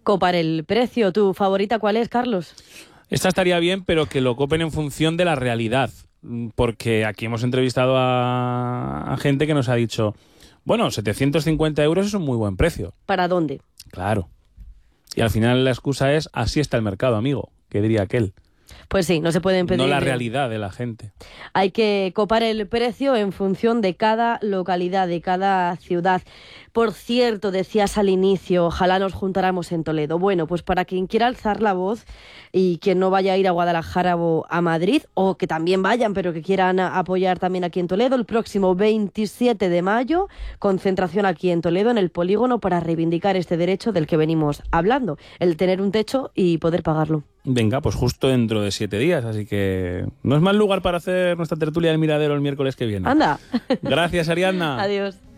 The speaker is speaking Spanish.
copar el precio. ¿Tu favorita cuál es, Carlos? Esta estaría bien, pero que lo copen en función de la realidad. Porque aquí hemos entrevistado a gente que nos ha dicho, bueno, 750 euros es un muy buen precio. ¿Para dónde? Claro. Y al final la excusa es, así está el mercado, amigo, que diría aquel. Pues sí, no se pueden pedir. No la realidad de la gente. Hay que copar el precio en función de cada localidad, de cada ciudad. Por cierto, decías al inicio, ojalá nos juntáramos en Toledo. Bueno, pues para quien quiera alzar la voz y quien no vaya a ir a Guadalajara o a Madrid, o que también vayan, pero que quieran apoyar también aquí en Toledo, el próximo 27 de mayo, concentración aquí en Toledo, en el polígono, para reivindicar este derecho del que venimos hablando, el tener un techo y poder pagarlo. Venga, pues justo dentro de 7 días, así que no es mal lugar para hacer nuestra tertulia del Miradero el miércoles que viene. ¡Anda! Gracias, Ariadna. Adiós.